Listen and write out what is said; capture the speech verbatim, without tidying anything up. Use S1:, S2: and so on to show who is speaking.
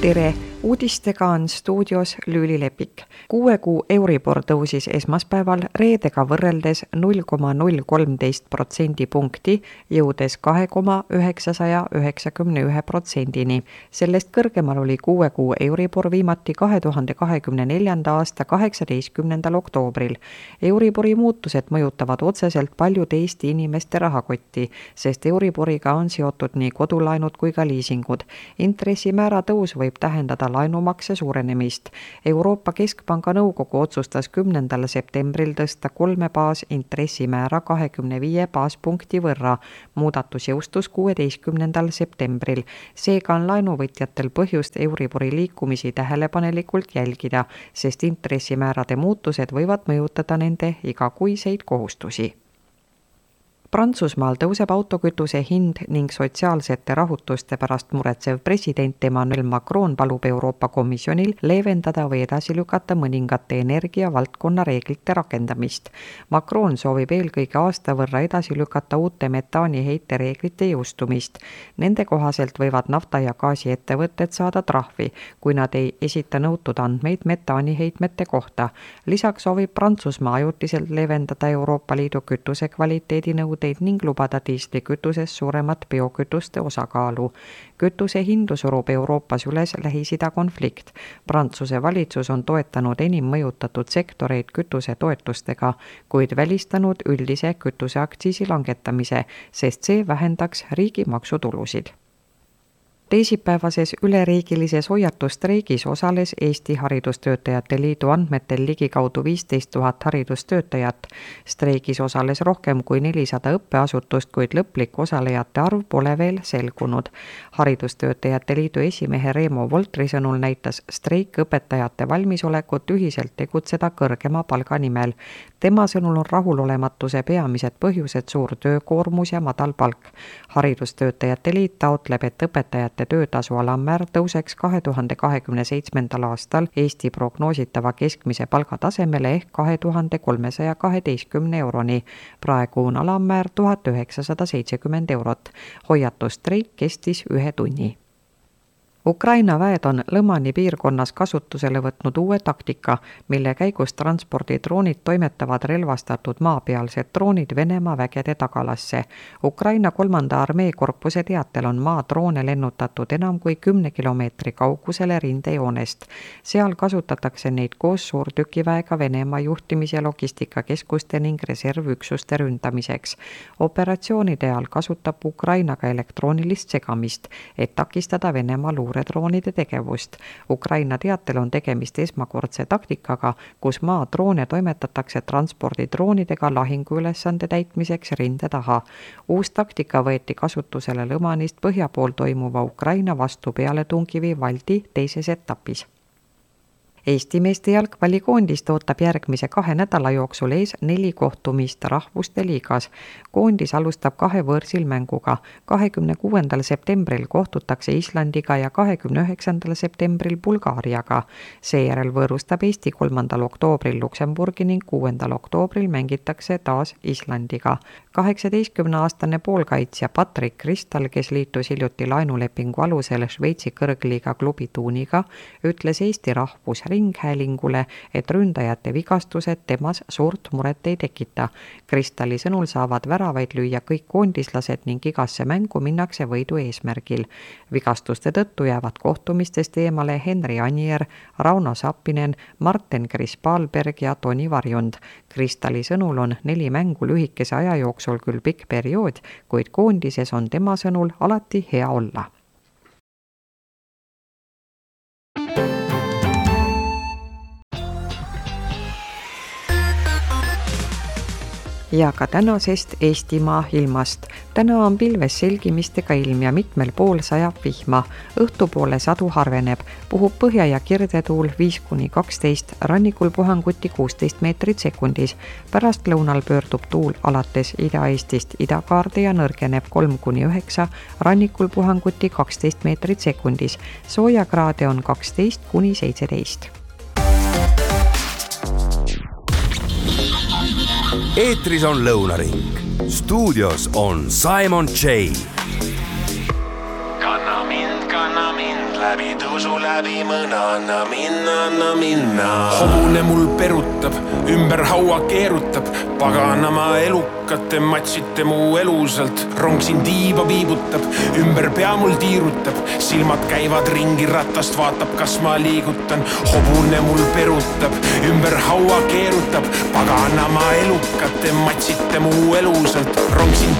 S1: Tere! Uudistega on stuudios Lüüli Lepik. Kuue kuu Euribor tõusis esmaspäeval reedega võrreldes null koma null kolmteist protsendipunkti, jõudes kahe koma üheksasaja üheksakümne ühe protsendini. Sellest kõrgemal oli kuue kuu Euribor viimati kahe tuhande kahekümne neljanda aasta kaheksateistkümnendal oktoobril. Euribori muutused mõjutavad otseselt paljude Eesti inimeste rahakotti, sest Euriboriga on seotud nii kodulaenud kui ka liisingud. Intressimäära tõus võib tähendada laenumakse suurenemist. Euroopa Keskpanga nõukogu otsustas kümnendal septembril tõsta kolme baas intressimäära kahekümne viie baaspunkti võrra. Muudatus jõustus kuueteistkümnendal septembril. Seega on laenuvõtjatel põhjust Euribori liikumisi tähelepanelikult jälgida, sest intressimäärade muutused võivad mõjutada nende igakuiseid kohustusi. Prantsusmaal tõuseb autokütuse hind ning sotsiaalsete rahutuste pärast muretsev president Emmanuel Macron palub Euroopa Komisjonil leevendada või edasi lükata mõningate energiavaldkonna reeglite rakendamist. Macron soovib eelkõige aasta võrra edasi lükata uute metaani heite reeglite jõustumist. Nende kohaselt võivad nafta- ja gaasiettevõtted saada trahvi, kui nad ei esita nõutud andmeid metaani heitmete kohta. Lisaks soovib Prantsusmaa ajutiselt leevendada Euroopa Liidu kütuse kvaliteedi nõudeid ning lubada diislikütuses suuremat biokütuste osakaalu. Kütuse hindu surub Euroopas üles Lähis-Ida konflikt. Prantsuse valitsus on toetanud enim mõjutatud sektoreid kütuse toetustega, kuid välistanud üldise kütuseaktsiisi langetamise, sest see vähendaks riigi maksutulusid. Teisipäevases üleriigilises hoiatusstreigis osales Eesti Haridustöötajate Liidu andmetel ligikaudu viisteist tuhat haridustöötajat. Streigis osales rohkem kui nelisada õppeasutust, kuid lõplik osalejate arv pole veel selgunud. Haridustöötajate Liidu esimehe Reemo Voltri sõnul näitas streik õpetajate valmisolekut ühiselt tegutseda kõrgema palga nimel. Tema sõnul on rahulolematuse peamised põhjused suur töökoormus ja madal palk. Haridustöötajate Liit taotleb, et õpetajate töötasu alammäär tõuseks kahe tuhande kahekümne seitsmendal aastal Eesti prognoositava keskmise palgatasemele ehk kahe tuhande kolmesaja kaheteistkümne euroni. Praegu on alammäär tuhat üheksasada seitsekümmend eurot. Hoiatusstreik kestis ühe tunni. Ukraina väed on Lõmani piirkonnas kasutusele võtnud uue taktika, mille käigus transpordidroonid toimetavad relvastatud maapealsed droonid Venemaa vägede tagalasse. Ukraina kolmanda armee korpuse teatel on maadroone lennutatud enam kui kümne kilomeetri kaugusele rindejoonest. Seal kasutatakse neid koos suurtükiväega Venemaa juhtimis- ja logistikakeskuste ning reservüksuste ründamiseks. Operatsioonide ajal kasutab Ukraina ka elektroonilist segamist, et takistada Venemaa luure droonide tegevust. Ukraina teatel on tegemist esmakordse taktikaga, kus maadroone toimetatakse transpordidroonidega lahinguülesande täitmiseks rinde taha. Uus taktika võeti kasutusele Lõmanist põhja pool toimuva Ukraina vastu pealetungivi valdi teises etapis. Eesti meeste jalgpallikoondist ootab järgmise kahe nädala jooksul ees neli kohtumist rahvuste liigas. Koondis alustab kahe võõrsil mänguga. kahekümne kuuendal septembril kohtutakse Islandiga ja kahekümne üheksandal septembril Bulgaariaga. Seejärel võõrustab Eesti kolmandal oktoobril Luksemburgi ning kuuendal oktoobril mängitakse taas Islandiga. kaheksateistkümneaastane poolkaitsja Patrick Kristal, kes liitus hiljuti laenulepingu alusel Šveitsi kõrgliiga klubi Tuuniga, ütles Eesti rahvus ringhäälingule, et ründajate vigastused temas suurt muret ei tekita. Kristali sõnul saavad väravaid lüüa kõik koondislased ning igasse mängu minnakse võidu eesmärgil. Vigastuste tõttu jäävad kohtumistest eemale Henri Anier, Rauno Sappinen, Marten Krispalberg ja Toni Varjund. Kristali sõnul on neli mängu lühikese aja jooksul küll pikk periood, kuid koondises on tema sõnul alati hea olla. Ja ka tänasest Eestimaa ilmast. Täna on pilves selgimistega ilm ja mitmel pool sajab vihma. Õhtupoole sadu harveneb, puhub põhja- ja kirdetuul viis kuni kaksteist, rannikul puhanguti kuusteist meetrit sekundis. Pärast lõunal pöördub tuul alates Ida-Eestist idakaarde ja nõrgeneb kolm kuni üheksa, rannikul puhanguti kaksteist meetrit sekundis. Soojakraade on kaksteist kuni seitseteist.
S2: Eetris on Lõunaring. Stuudios on Simon J.
S3: Kanna mind, kanna mind läbi tõusu läbi mõna, anna minna, anna minna.
S4: Hobune mul perutab, ümber haua keerutab, paganama elukate matsite mu elusalt. Rong siin tiiba viibutab, ümber pea mul tiirutab, silmad käivad ringi ratast, vaatab kas ma liigutan. Hobune mul perutab, ümber haua keerutab, paganama elukate matsite mu elusalt. Rong siin